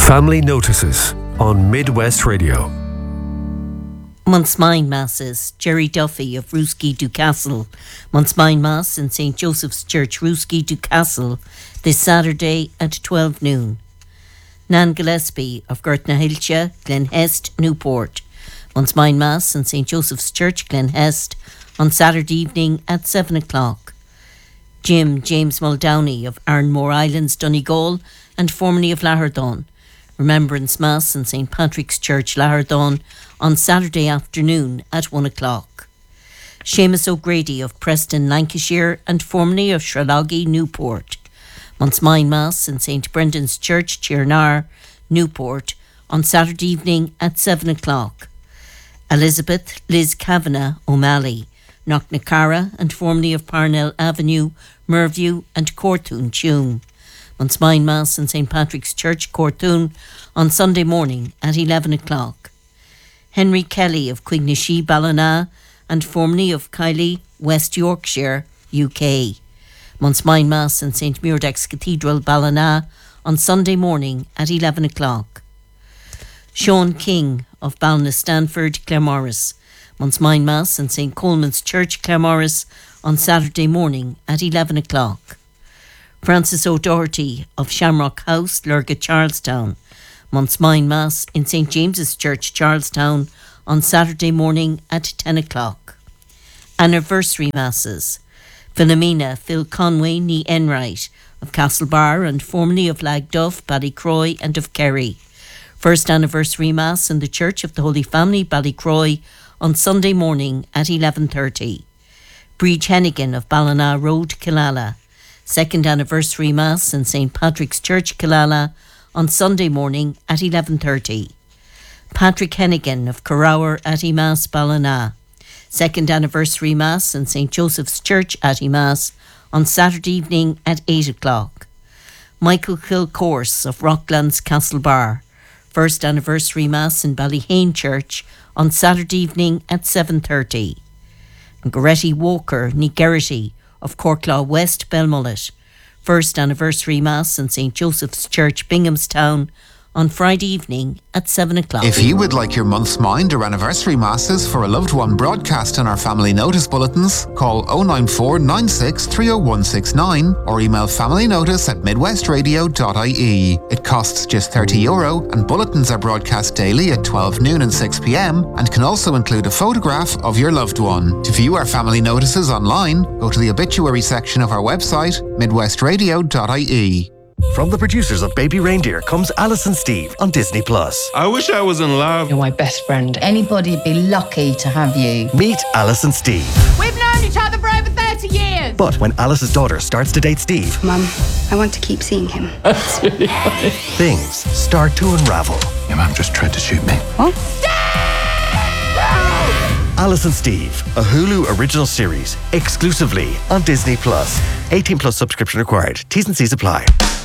Family Notices on Midwest Radio. Monthsmine Masses, Jerry Duffy of Rooskey Ducastle. Monthsmine Mass in St. Joseph's Church, Rooskey Ducastle, this Saturday at 12 noon. Nan Gillespie of Gurtnahilcha, Glenhest, Newport. Monthsmine Mass in St. Joseph's Church, Glenhest, on Saturday evening at 7 o'clock. James Muldowney of Arnmore Islands, Donegal, and formerly of Lahardon. Remembrance Mass in St. Patrick's Church, Lahardon, on Saturday afternoon at 1 o'clock. Seamus O'Grady of Preston, Lancashire, and formerly of Shraloggy, Newport. Monthsmine Mass in St. Brendan's Church, Chirnar, Newport, on Saturday evening at 7 o'clock. Elizabeth Liz Kavanagh O'Malley, Knocknacara, and formerly of Parnell Avenue, Merview, and Cortoon, Tuam. Monthsmine Mass in St. Patrick's Church, Cortoon, on Sunday morning at 11 o'clock. Henry Kelly of Quignishy, Ballina, and formerly of Kiley, West Yorkshire, UK. Monthsmine Mass in St. Muirdex Cathedral, Ballina, on Sunday morning at 11 o'clock. Sean King of Ballina Stanford, Claremorris. Monthsmine Mass in St. Coleman's Church, Claremorris, on Saturday morning at 11 o'clock. Francis O'Doherty of Shamrock House, Lurga, Charlestown. Monthsmine Mass in St. James's Church, Charlestown, on Saturday morning at 10 o'clock. Anniversary Masses. Philomena Phil Conway ní Enright of Castlebar and formerly of Lagduff, Ballycroy and of Kerry. First anniversary Mass in the Church of the Holy Family, Ballycroy, on Sunday morning at 11:30. Breach Hennigan of Ballina Road, Killala. Second anniversary Mass in St. Patrick's Church, Killala, on Sunday morning at 11:30. Patrick Hennigan of Carrower Attymass, Ballina. Second anniversary Mass in St. Joseph's Church, Attymass, on Saturday evening at 8 o'clock. Michael Kilcourse of Rocklands, Castlebar. First anniversary Mass in Ballyhane Church on Saturday evening at 7:30. And Goretti Walker ní Gerrity of Corklaw West, Belmullet. First anniversary Mass in St. Joseph's Church, Binghamstown, on Friday evening at 7 o'clock. If you would like your monthsmine or anniversary masses for a loved one broadcast in our family notice bulletins, call 094 96 30169 or email familynotice@midwestradio.ie. It costs just €30 and bulletins are broadcast daily at 12 noon and 6 p.m. and can also include a photograph of your loved one. To view our family notices online, go to the obituary section of our website, midwestradio.ie. From the producers of Baby Reindeer comes Alice and Steve on Disney+. I wish I was in love. You're my best friend. Anybody'd be lucky to have you. Meet Alice and Steve. We've known each other for over 30 years. But when Alice's daughter starts to date Steve... Mum, I want to keep seeing him. That's really funny. Things start to unravel. Your mum just tried to shoot me. What? Alice and Steve, a Hulu original series, exclusively on Disney+. 18+ subscription required. T's and C's apply.